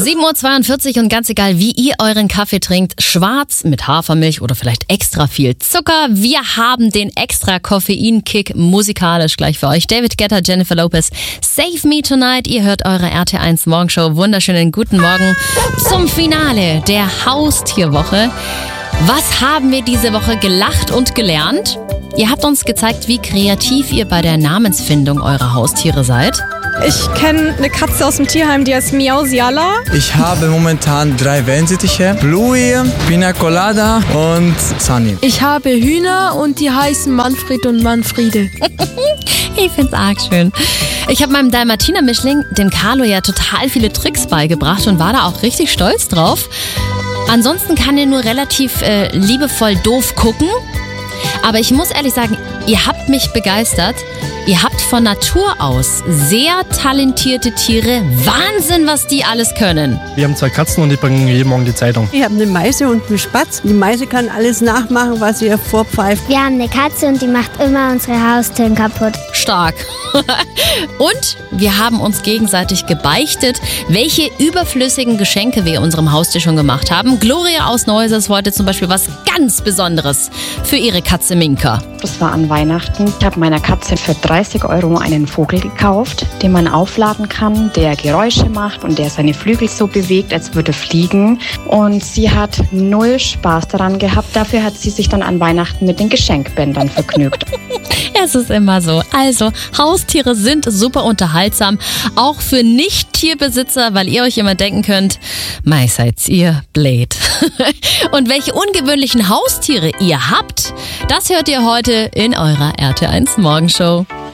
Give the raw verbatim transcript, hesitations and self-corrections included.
sieben Uhr zweiundvierzig und ganz egal, wie ihr euren Kaffee trinkt, schwarz mit Hafermilch oder vielleicht extra viel Zucker, wir haben den extra Koffein-Kick musikalisch gleich für euch. David Guetta, Jennifer Lopez, Save Me Tonight. Ihr hört eure R T eins Morgenshow. Wunderschönen guten Morgen zum Finale der Haustierwoche. Was haben wir diese Woche gelacht und gelernt? Ihr habt uns gezeigt, wie kreativ ihr bei der Namensfindung eurer Haustiere seid. Ich kenne eine Katze aus dem Tierheim, die heißt Miausiala. Ich habe momentan drei Wellensittiche, Bluey, Pina Colada und Sunny. Ich habe Hühner und die heißen Manfred und Manfriede. Ich find's arg schön. Ich habe meinem Dalmatiner-Mischling, dem Carlo, ja total viele Tricks beigebracht und war da auch richtig stolz drauf. Ansonsten kann er nur relativ äh, liebevoll doof gucken. Aber ich muss ehrlich sagen, ihr habt mich begeistert. Ihr habt von Natur aus sehr talentierte Tiere. Wahnsinn, was die alles können. Wir haben zwei Katzen und die bringen jeden Morgen die Zeitung. Ich habe eine Meise und einen Spatz. Die Meise kann alles nachmachen, was ihr vorpfeift. Wir haben eine Katze und die macht immer unsere Haustüren kaputt. Stark. Und wir haben uns gegenseitig gebeichtet, welche überflüssigen Geschenke wir unserem Haustier schon gemacht haben. Gloria aus Neuses wollte zum Beispiel was ganz Besonderes für ihre Katze Minka. Das war an Weihnachten. Ich habe meiner Katze für dreißig Euro einen Vogel gekauft, den man aufladen kann, der Geräusche macht und der seine Flügel so bewegt, als würde er fliegen. Und sie hat null Spaß daran gehabt. Dafür hat sie sich dann an Weihnachten mit den Geschenkbändern vergnügt. Es ist immer so. Also, Haustiere sind super unterhaltsam, auch für Nicht-Tierbesitzer, weil ihr euch immer denken könnt, mei seid ihr blöd. Und welche ungewöhnlichen Haustiere ihr habt, das hört ihr heute in eurer R T eins Morgenshow.